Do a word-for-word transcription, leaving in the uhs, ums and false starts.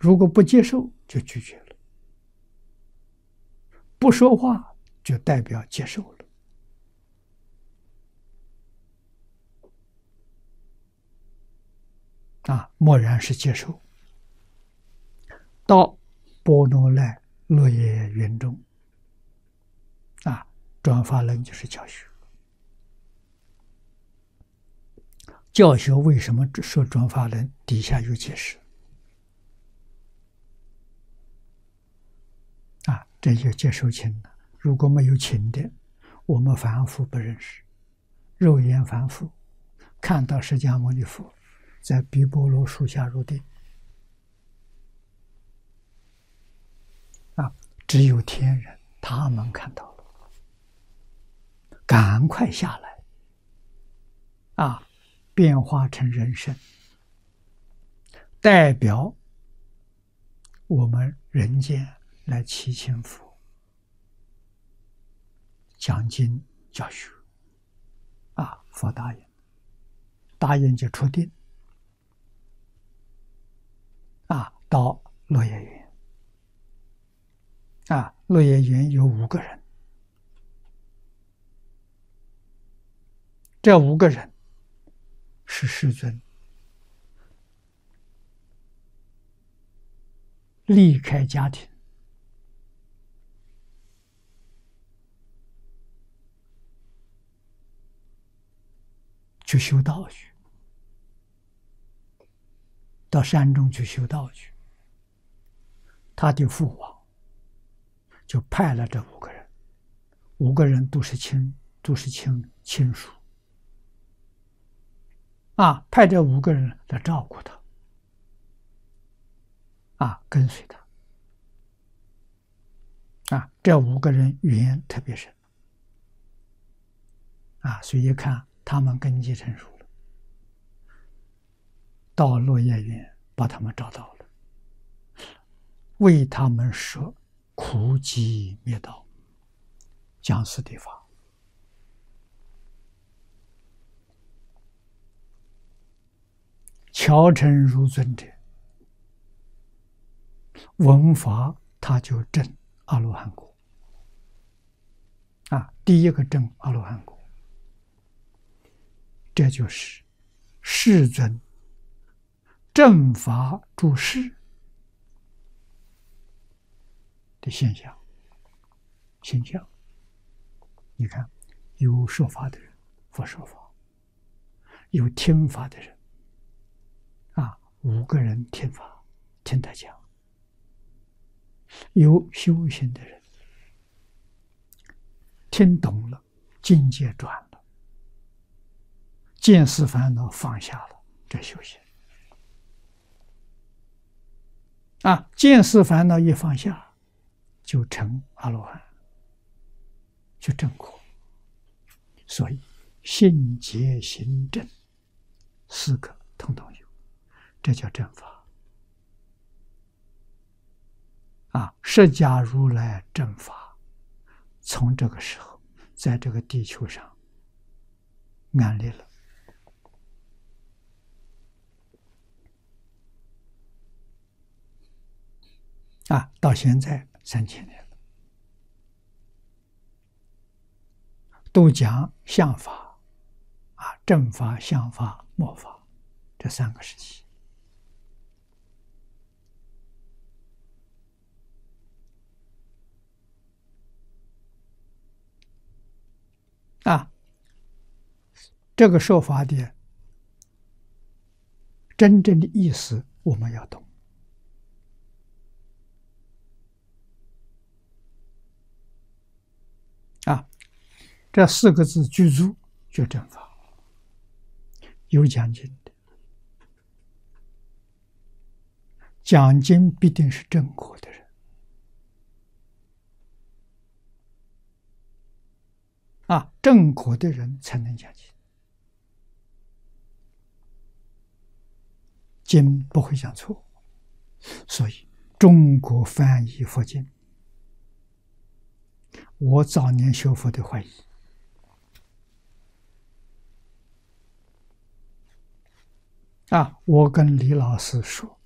如果不接受，就拒绝了；不说话，就代表接受了。啊，默然是接受。到波罗奈落叶云中，啊，转法轮就是教学。教学为什么说转法轮？底下有解释。啊，这就接受情了。如果没有情的，我们凡夫不认识，肉眼凡夫看到释迦牟尼佛在毗波罗树下入定，啊，只有天人他们看到了，赶快下来，啊，变化成人身，代表我们人间来祈请佛、讲经教学。啊，佛答应，答应就出定，啊，到落叶园。啊，落叶园有五个人，这五个人是世尊离开家庭，去修道去，到山中去修道去。他的父王就派了这五个人，五个人都是亲，都是亲亲属，啊，派这五个人来照顾他，啊，跟随他，啊，这五个人缘特别深，啊，所以一看他们根基成熟了，到落叶园把他们找到了，为他们说苦集灭道，讲四谛法。乔成如尊者，闻法他就证阿罗汉果。啊，第一个证阿罗汉果，这就是世尊正法住世的现象。现象，你看，有说法的人，佛说法；有听法的人，啊，五个人听法，听他讲；有修行的人，听懂了，境界转了，见思烦恼放下了，这修行。啊，见思烦恼一放下，就成阿罗汉，就正果。所以信解行证四个统统有，这叫正法。啊，释迦如来正法，从这个时候在这个地球上安立了。啊，到现在三千年了，都讲相法，啊，正法、相法、末法这三个时期。啊，这个说法的真正的意思我们要懂。啊，这四个字具足就正法，有讲经的，讲经必定是正果的人。啊，正果的人才能讲经，经不会讲错。所以中国翻译佛经，我早年学佛的怀疑。啊，我跟李老师说，